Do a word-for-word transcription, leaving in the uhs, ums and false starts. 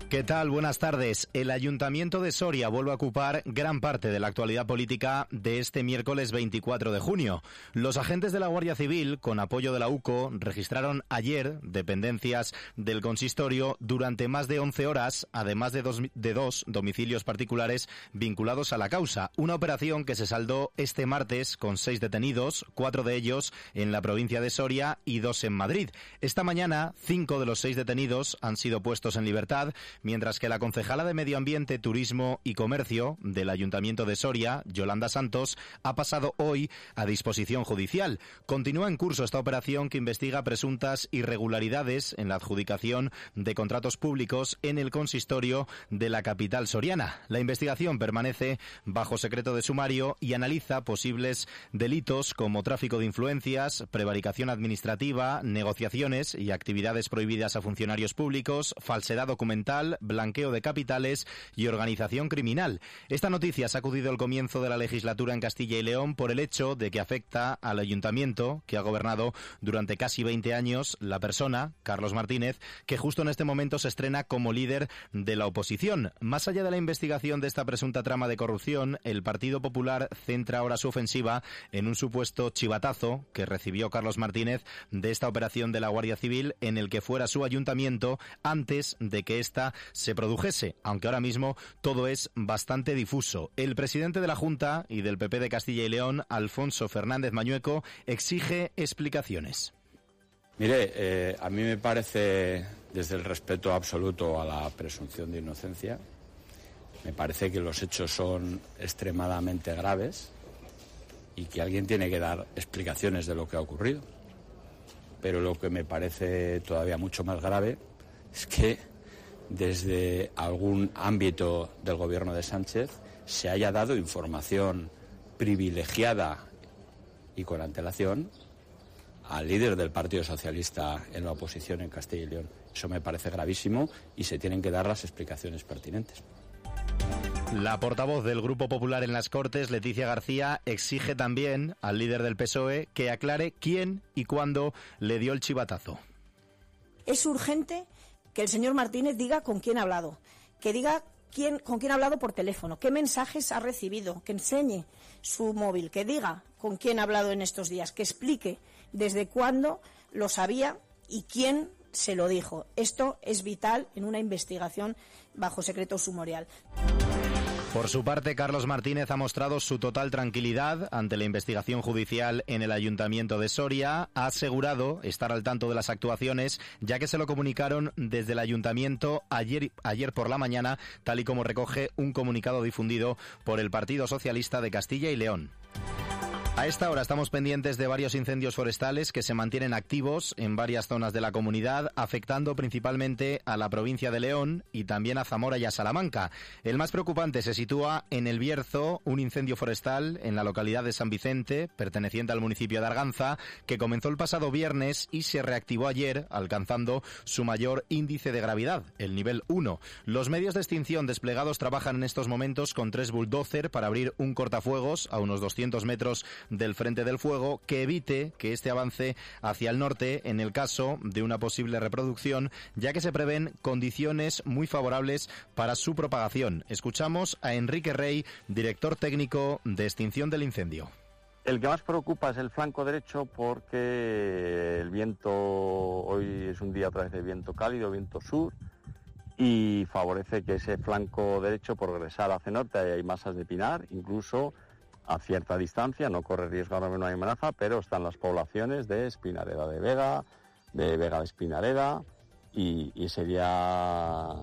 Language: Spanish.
¿Qué tal? Buenas tardes. El Ayuntamiento de Soria vuelve a ocupar gran parte de la actualidad política de este miércoles veinticuatro de junio. Los agentes de la Guardia Civil, con apoyo de la U C O, registraron ayer dependencias del consistorio durante más de once horas, además de dos, de dos domicilios particulares vinculados a la causa. Una operación que se saldó este martes con seis detenidos, cuatro de ellos en la provincia de Soria y dos en Madrid. Esta mañana, cinco de los seis detenidos han sido puestos en libertad, mientras que la concejala de Medio Ambiente, Turismo y Comercio del Ayuntamiento de Soria, Yolanda Santos, ha pasado hoy a disposición judicial. Continúa en curso esta operación que investiga presuntas irregularidades en la adjudicación de contratos públicos en el consistorio de la capital soriana. La investigación permanece bajo secreto de sumario y analiza posibles delitos como tráfico de influencias, prevaricación administrativa, negociaciones y actividades prohibidas a funcionarios públicos, falsedad documental, blanqueo de capitales y organización criminal. Esta noticia ha sacudido el comienzo de la legislatura en Castilla y León por el hecho de que afecta al ayuntamiento que ha gobernado durante casi veinte años la persona, Carlos Martínez, que justo en este momento se estrena como líder de la oposición. Más allá de la investigación de esta presunta trama de corrupción, el Partido Popular centra ahora su ofensiva en un supuesto chivatazo que recibió Carlos Martínez de esta operación de la Guardia Civil en el que fuera su ayuntamiento antes de que esta se produjese, aunque ahora mismo todo es bastante difuso. El presidente de la Junta y del P P de Castilla y León, Alfonso Fernández Mañueco, exige explicaciones. Mire, eh, a mí me parece, desde el respeto absoluto a la presunción de inocencia, me parece que los hechos son extremadamente graves y que alguien tiene que dar explicaciones de lo que ha ocurrido. Pero lo que me parece todavía mucho más grave es que desde algún ámbito del gobierno de Sánchez se haya dado información privilegiada y con antelación al líder del Partido Socialista en la oposición en Castilla y León. Eso me parece gravísimo y se tienen que dar las explicaciones pertinentes. La portavoz del Grupo Popular en las Cortes, Leticia García, exige también al líder del P S O E que aclare quién y cuándo le dio el chivatazo. Es urgente que el señor Martínez diga con quién ha hablado, que diga quién, con quién ha hablado por teléfono, qué mensajes ha recibido, que enseñe su móvil, que diga con quién ha hablado en estos días, que explique desde cuándo lo sabía y quién se lo dijo. Esto es vital en una investigación bajo secreto sumarial. Por su parte, Carlos Martínez ha mostrado su total tranquilidad ante la investigación judicial en el Ayuntamiento de Soria. Ha asegurado estar al tanto de las actuaciones, ya que se lo comunicaron desde el Ayuntamiento ayer, ayer por la mañana, tal y como recoge un comunicado difundido por el Partido Socialista de Castilla y León. A esta hora estamos pendientes de varios incendios forestales que se mantienen activos en varias zonas de la comunidad, afectando principalmente a la provincia de León y también a Zamora y a Salamanca. El más preocupante se sitúa en El Bierzo, un incendio forestal en la localidad de San Vicente, perteneciente al municipio de Arganza, que comenzó el pasado viernes y se reactivó ayer, alcanzando su mayor índice de gravedad, el nivel uno. Los medios de extinción desplegados trabajan en estos momentos con tres bulldozer para abrir un cortafuegos a unos doscientos metros del frente del fuego que evite que este avance hacia el norte en el caso de una posible reproducción, ya que se prevén condiciones muy favorables para su propagación. Escuchamos a Enrique Rey, director técnico de extinción del incendio. El que más preocupa es el flanco derecho porque el viento, hoy es un día otra vez de viento cálido, viento sur, y favorece que ese flanco derecho progresar hacia norte. Hay masas de pinar, incluso a cierta distancia, no corre riesgo ahora mismo, no hay amenaza, pero están las poblaciones de Espinareda de Vega, de Vega de Espinareda, y, y sería